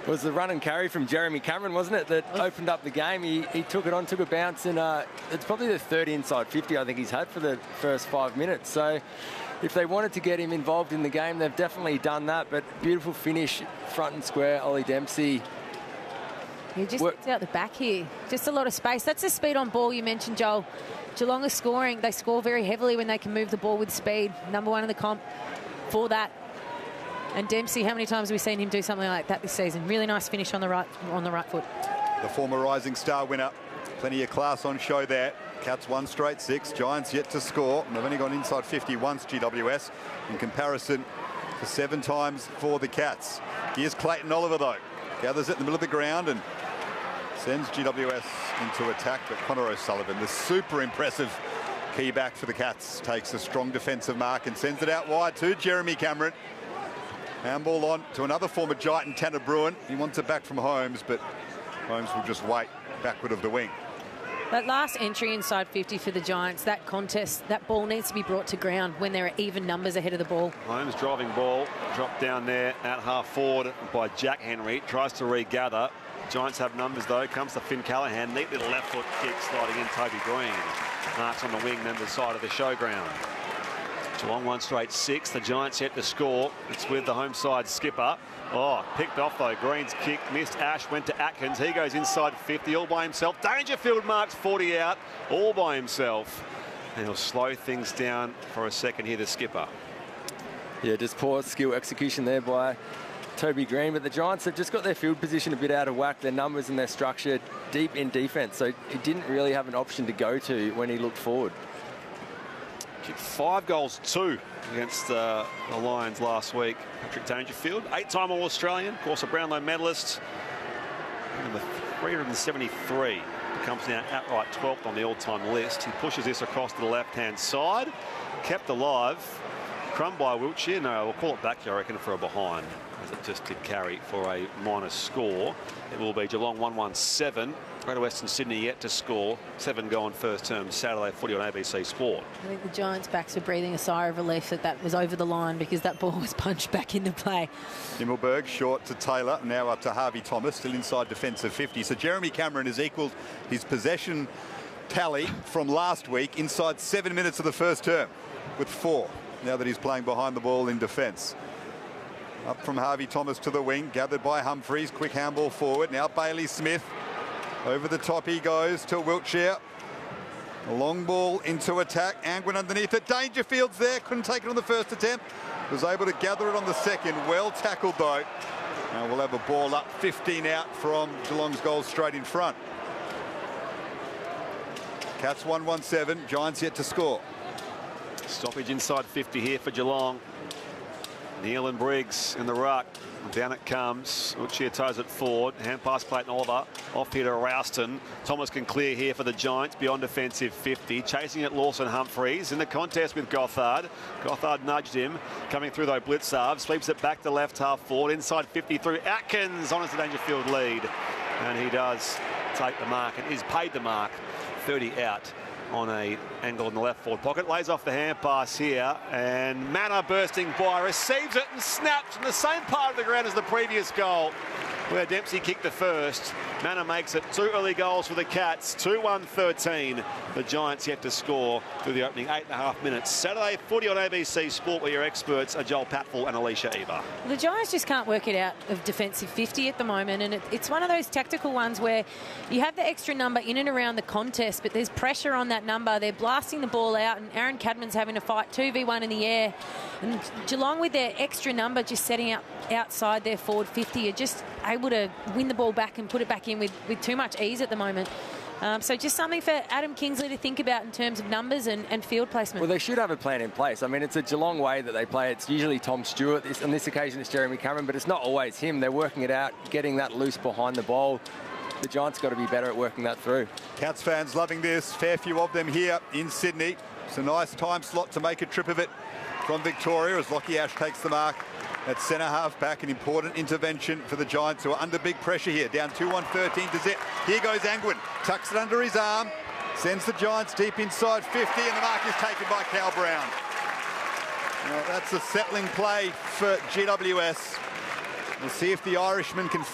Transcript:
It was the run and carry from Jeremy Cameron, wasn't it, that opened up the game. He took it on, took a bounce, and it's probably the third inside 50 I think he's had for the first 5 minutes. So if they wanted to get him involved in the game, they've definitely done that. But beautiful finish, front and square, Ollie Dempsey. He just gets out the back here. Just a lot of space. That's the speed on ball you mentioned, Joel. Geelong is scoring. They score very heavily when they can move the ball with speed. Number one in the comp for that. And Dempsey, how many times have we seen him do something like that this season? Really nice finish on the right foot. The former Rising Star winner. Plenty of class on show there. Cats won straight 6. Giants yet to score. And they've only gone inside 50 once, GWS, in comparison to 7 times for the Cats. Here's Clayton Oliver, though. Gathers it in the middle of the ground and sends GWS into attack. But Connor O'Sullivan, the super impressive key back for the Cats, takes a strong defensive mark and sends it out wide to Jeremy Cameron. Handball on to another former Giant, and Tanner Bruin. He wants it back from Holmes, but Holmes will just wait backward of the wing. That last entry inside 50 for the Giants, that contest, that ball needs to be brought to ground when there are even numbers ahead of the ball. Holmes driving ball, dropped down there at half forward by Jack Henry. Tries to regather. Giants have numbers, though. Comes to Finn Callaghan. Neat little left foot kick sliding in Toby Green. Marks on the wing, then the side of the showground. Geelong won straight 6. The Giants yet to score. It's with the home side skipper. Oh, picked off though. Green's kick missed. Ash went to Atkins. He goes inside 50 all by himself. Dangerfield marks 40 out all by himself. And he'll slow things down for a second here, the skipper. Yeah, just poor skill execution there by Toby Green. But the Giants have just got their field position a bit out of whack. Their numbers and their structure deep in defence. So he didn't really have an option to go to when he looked forward. Kicked 5 goals, 2 against the Lions last week. Patrick Dangerfield, 8-time All-Australian, of course a Brownlow medalist. Number 373, becomes now outright 12th on the all-time list. He pushes this across to the left-hand side, kept alive. Crumb by Wiltshire. No, we'll call it back here, I reckon, for a behind, as it just did carry for a minus score. It will be Geelong 1-1-7. Greater Western Sydney yet to score. 7 gone first term Saturday footy on ABC Sport. I think the Giants' backs were breathing a sigh of relief that was over the line, because that ball was punched back into play. Himmelberg short to Taylor, now up to Harvey Thomas, still inside defensive 50. So Jeremy Cameron has equalled his possession tally from last week inside 7 minutes of the first term with 4, now that he's playing behind the ball in defence. Up from Harvey Thomas to the wing, gathered by Humphreys. Quick handball forward. Now Bailey Smith. Over the top he goes to Wiltshire. A long ball into attack. Angwin underneath it. Dangerfield's there. Couldn't take it on the first attempt. Was able to gather it on the second. Well tackled though. And we'll have a ball up 15 out from Geelong's goal straight in front. Cats 1-1-7. Giants yet to score. Stoppage inside 50 here for Geelong. Neal and Briggs in the ruck. Down it comes. Wiltshire toes it forward. Hand pass Clayton Oliver. Off here to Rouston. Thomas can clear here for the Giants beyond defensive 50. Chasing it Lawson Humphreys in the contest with Gothard. Gothard nudged him. Coming through though Blitzarve. Sweeps it back to left half forward. Inside 50 through Atkins. On to Dangerfield lead. And he does take the mark and is paid the mark. 30 out on a angle in the left forward pocket. Lays off the hand pass here, and Manor bursting by, receives it and snaps in the same part of the ground as the previous goal, where Dempsey kicked the first. Manor makes it 2 early goals for the Cats. 2-1-13. The Giants yet to score through the opening 8.5 minutes. Saturday footy on ABC Sport, where your experts are Joel Patfull and Alicia Eber. The Giants just can't work it out of defensive 50 at the moment, and it's one of those tactical ones where you have the extra number in and around the contest, but there's pressure on that number. They're blasting the ball out, and Aaron Cadman's having to fight 2v1 in the air. And Geelong, with their extra number just setting up outside their forward 50, are just able to win the ball back and put it back in with too much ease at the moment. So just something for Adam Kingsley to think about in terms of numbers and field placement. Well, they should have a plan in place. I mean, it's a Geelong way that they play. It's usually Tom Stewart. On this occasion, it's Jeremy Cameron, but it's not always him. They're working it out, getting that loose behind the ball. The Giants got to be better at working that through. Cats fans loving this. Fair few of them here in Sydney. It's a nice time slot to make a trip of it from Victoria as Lockie Ash takes the mark at centre half back. An important intervention for the Giants, who are under big pressure here. Down 2-1-13 to zip. Here goes Angwin. Tucks it under his arm. Sends the Giants deep inside 50, and the mark is taken by Cal Brown. Well, that's a settling play for GWS. We'll see if the Irishman can